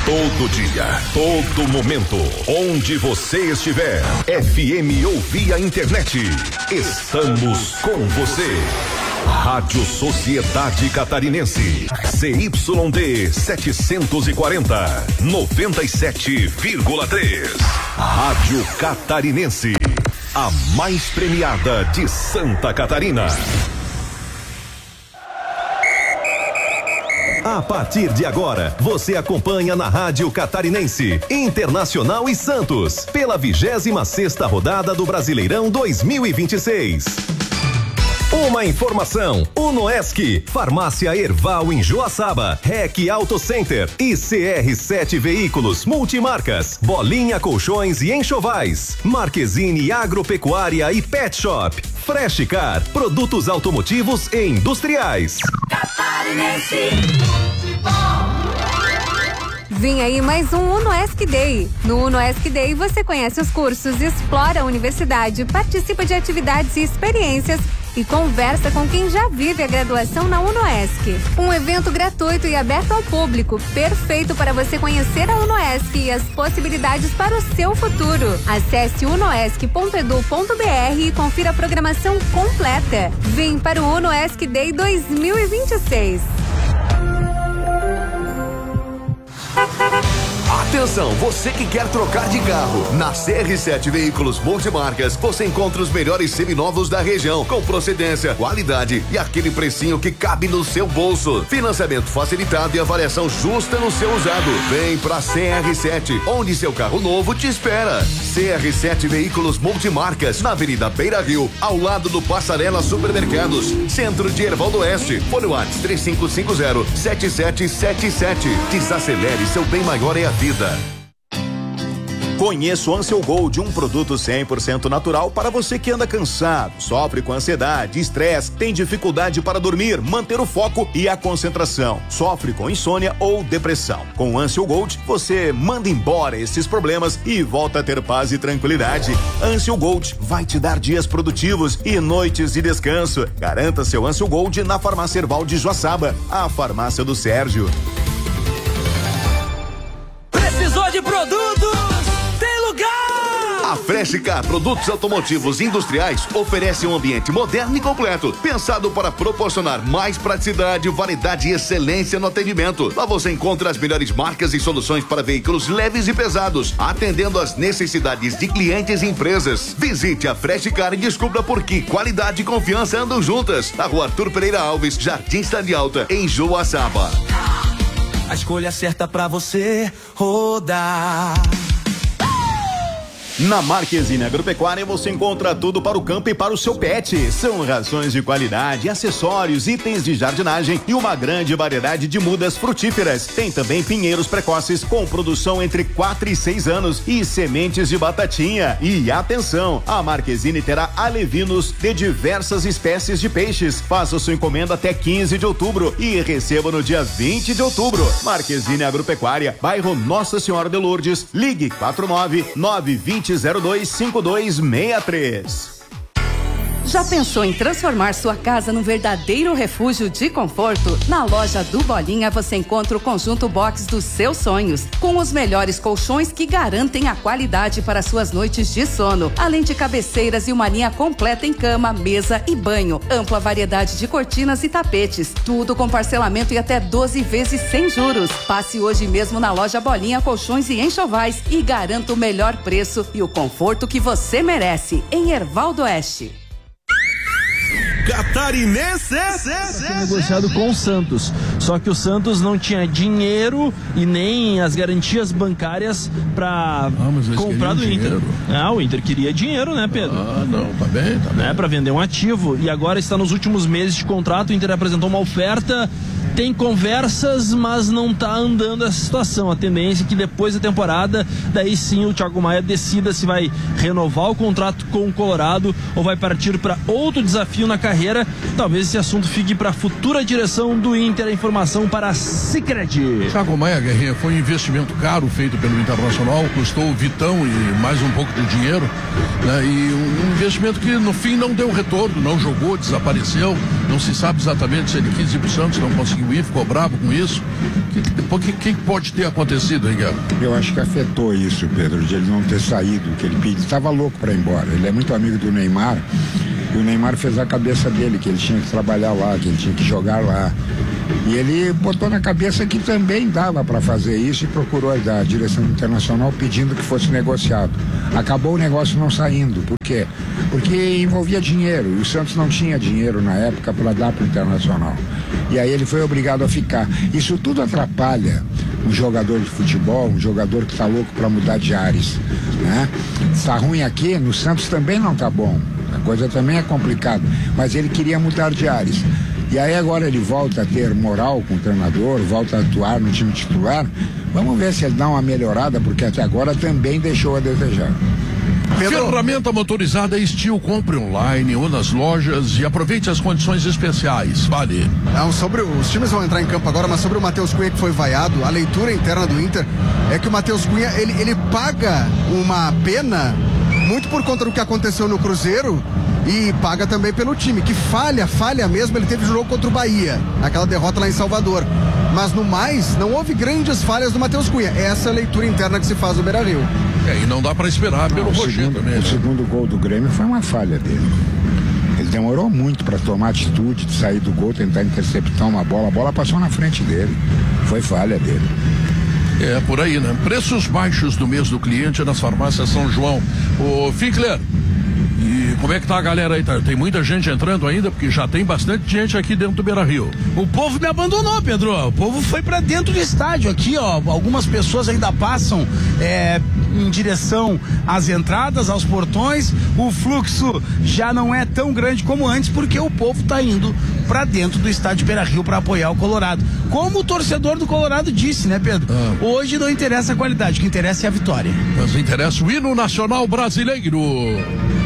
Todo dia, todo momento, onde você estiver. FM ou via internet. Estamos com você. Rádio Sociedade Catarinense. CYD 740, 97,3. Rádio Catarinense. A mais premiada de Santa Catarina. A partir de agora, você acompanha na Rádio Catarinense, Internacional e Santos, pela 26ª rodada do Brasileirão 2026. Uma informação: Unoesc, Farmácia Erval em Joaçaba, REC Auto Center e CR7 Veículos Multimarcas, Bolinha Colchões e Enxovais, Marquezine Agropecuária e Pet Shop, Fresh Car, produtos automotivos e industriais. Catarinense. Vem aí mais um Unoesc Day. No Unoesc Day você conhece os cursos, explora a universidade, participa de atividades e experiências e conversa com quem já vive a graduação na Unoesc. Um evento gratuito e aberto ao público, perfeito para você conhecer a Unoesc e as possibilidades para o seu futuro. Acesse unoesc.edu.br e confira a programação completa. Vem para o Unoesc Day 2026. Atenção, você que quer trocar de carro. Na CR7 Veículos Multimarcas, você encontra os melhores seminovos da região, com procedência, qualidade e aquele precinho que cabe no seu bolso. Financiamento facilitado e avaliação justa no seu usado. Vem pra CR7, onde seu carro novo te espera. CR7 Veículos Multimarcas, na Avenida Beira Rio, ao lado do Passarela Supermercados, centro de Erval do Oeste. Fone WhatsApp 3550-7777. Desacelere, seu bem maior é a vida. Conheça o Ansel Gold, um produto 100% natural para você que anda cansado, sofre com ansiedade, estresse, tem dificuldade para dormir, manter o foco e a concentração, sofre com insônia ou depressão. Com o Ansel Gold, você manda embora esses problemas e volta a ter paz e tranquilidade. Ansel Gold vai te dar dias produtivos e noites de descanso. Garanta seu Ansel Gold na Farmácia Erval de Joaçaba, a farmácia do Sérgio. Precisou de produtos? Tem lugar! A Fresh Car, produtos automotivos industriais, oferece um ambiente moderno e completo, pensado para proporcionar mais praticidade, variedade e excelência no atendimento. Lá você encontra as melhores marcas e soluções para veículos leves e pesados, atendendo às necessidades de clientes e empresas. Visite a Fresh Car e descubra por que qualidade e confiança andam juntas. Na Rua Arthur Pereira Alves, Jardim Cidade Alta, em Joaçaba. A escolha certa pra você rodar. Na Marquezine Agropecuária você encontra tudo para o campo e para o seu pet. São rações de qualidade, acessórios, itens de jardinagem e uma grande variedade de mudas frutíferas. Tem também pinheiros precoces com produção entre 4 e 6 anos e sementes de batatinha. E atenção, a Marquezine terá alevinos de diversas espécies de peixes. Faça sua encomenda até 15 de outubro e receba no dia 20 de outubro. Marquezine Agropecuária, bairro Nossa Senhora de Lourdes. Ligue 499-2002-5263. Já pensou em transformar sua casa num verdadeiro refúgio de conforto? Na loja do Bolinha você encontra o conjunto box dos seus sonhos, com os melhores colchões que garantem a qualidade para suas noites de sono, além de cabeceiras e uma linha completa em cama, mesa e banho, ampla variedade de cortinas e tapetes, tudo com parcelamento e até 12 vezes sem juros. Passe hoje mesmo na loja Bolinha Colchões e Enxovais e garanta o melhor preço e o conforto que você merece, em Erval do Oeste. Catarinense negociado com o Santos, só que o Santos não tinha dinheiro e nem as garantias bancárias para comprar do Inter. O Inter queria dinheiro, né, Pedro? Não, tá bem. Para vender um ativo, e agora está nos últimos meses de contrato. O Inter apresentou uma oferta, tem conversas, mas não tá andando essa situação. A tendência é que depois da temporada, daí sim o Thiago Maia decida se vai renovar o contrato com o Colorado ou vai partir para outro desafio na carreira. Talvez esse assunto fique para a futura direção do Inter. A informação para a Sicredi. Thiago Maia, Guerrinha, foi um investimento caro feito pelo Internacional, custou o Vitão e mais um pouco de dinheiro, né? E um investimento que no fim não deu retorno, não jogou, desapareceu, não se sabe exatamente se ele quis ir pro Santos, não conseguiu ir, ficou bravo com isso, O que pode ter acontecido, hein, Guilherme? Eu acho que afetou isso, Pedro, de ele não ter saído, que ele estava louco para ir embora. Ele é muito amigo do Neymar, e o Neymar fez a cabeça dele, que ele tinha que trabalhar lá, que ele tinha que jogar lá. E ele botou na cabeça que também dava para fazer isso e procurou a direção internacional pedindo que fosse negociado. Acabou o negócio não saindo. Por quê? Porque envolvia dinheiro, e o Santos não tinha dinheiro na época para dar para o Internacional. E aí ele foi obrigado a ficar. Isso tudo atrapalha um jogador de futebol, um jogador que está louco para mudar de ares, né? Está ruim aqui, no Santos também não está bom. A coisa também é complicada, mas ele queria mudar de ares. E aí agora ele volta a ter moral com o treinador, volta a atuar no time titular. Vamos ver se ele dá uma melhorada, porque até agora também deixou a desejar. Ferramenta motorizada Steel, compre online ou nas lojas e aproveite as condições especiais. Vale. Não, sobre os times vão entrar em campo agora, mas sobre o Matheus Cunha que foi vaiado, a leitura interna do Inter é que o Matheus Cunha, ele paga uma pena muito por conta do que aconteceu no Cruzeiro e paga também pelo time, que falha mesmo. Ele teve jogo contra o Bahia, aquela derrota lá em Salvador, mas no mais, não houve grandes falhas do Matheus Cunha. Essa é a leitura interna que se faz do Beira-Rio. E não dá para esperar pelo Rogério também. O segundo gol do Grêmio foi uma falha dele. Ele demorou muito para tomar atitude de sair do gol, tentar interceptar uma bola. A bola passou na frente dele. Foi falha dele. É por aí, né? Preços baixos do mês do cliente nas farmácias São João. Ô, Finkler, e como é que tá a galera aí? Tem muita gente entrando ainda? Porque já tem bastante gente aqui dentro do Beira-Rio. O povo me abandonou, Pedro. O povo foi pra dentro do estádio aqui, ó. Algumas pessoas ainda passam em direção às entradas, aos portões. O fluxo já não é tão grande como antes, porque o povo tá indo pra dentro do estádio Beira-Rio pra apoiar o Colorado. Como o torcedor do Colorado disse, né, Pedro? Hoje não interessa a qualidade, o que interessa é a vitória. Mas interessa o hino nacional brasileiro.